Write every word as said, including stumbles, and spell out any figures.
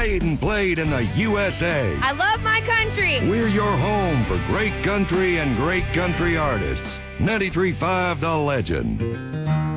made and played in the U S A. I love my country. We're your home for great country and great country artists. ninety-three point five The Legend.